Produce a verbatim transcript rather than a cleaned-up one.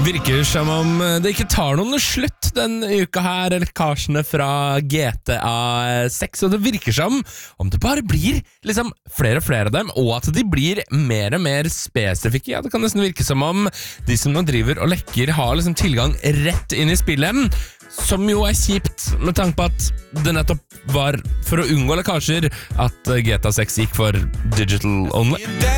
Virker som om det ikke tar noen slutt denne uka her, lekkasjene fra G T A seks, og det virker som om det bare blir liksom flere og flere av dem, og at de blir mer og mer spesifikke. Ja, det kan nesten virke som om de som nå driver og lekker har liksom tilgang rett inn i spillet, som jo er kjipt med tanke på at det nettopp var for å unngå lekkasjer at G T A seks gikk for digital only.